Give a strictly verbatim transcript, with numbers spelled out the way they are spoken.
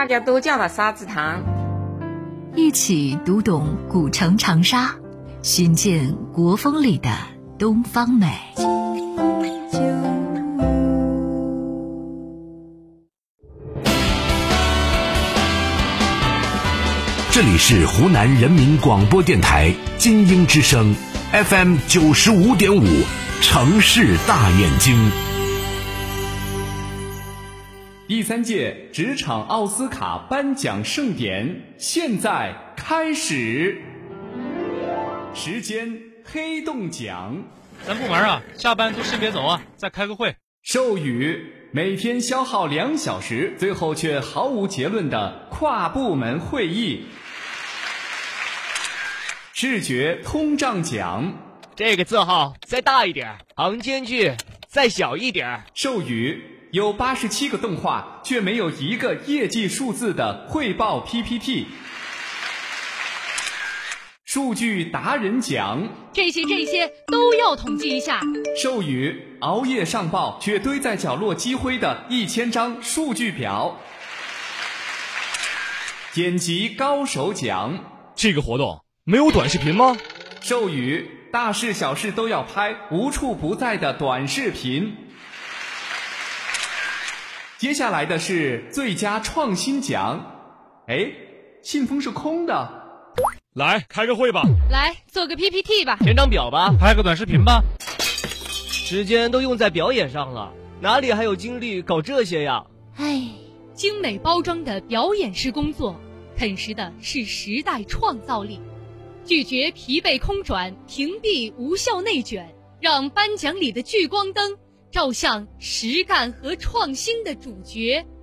大家都叫它沙子糖。 一起读懂古城长沙，寻见国风里的东方美。 这里是湖南人民广播电台金鹰之声 F M 九十五点五，城市大眼睛。 第三届职场奥斯卡颁奖盛典现在开始，时间黑洞奖。 咱部门啊，下班都先别走啊，再开个会。 授予每天消耗两小时，最后却毫无结论的跨部门会议。视觉通胀奖， 这个字号再大一点，行间距再小一点。 授予有八十七个动画却没有一个业绩数字的汇报 P P T。数据达人奖， 这些这些都要统计一下。 授予熬夜上报却堆在角落积灰的一千张数据表。剪辑高手奖， 这个活动没有短视频吗？ 授予大事小事都要拍，无处不在的短视频。接下来的是最佳创新奖。哎，信封是空的。 来开个会吧， 来做个 P P T 吧， 填张表吧， 拍个短视频吧。 时间都用在表演上了，哪里还有精力搞这些呀？ 唉，精美包装的表演式工作，啃食的是时代创造力。拒绝疲惫空转，屏蔽无效内卷，让颁奖里的聚光灯照向实干和创新的主角。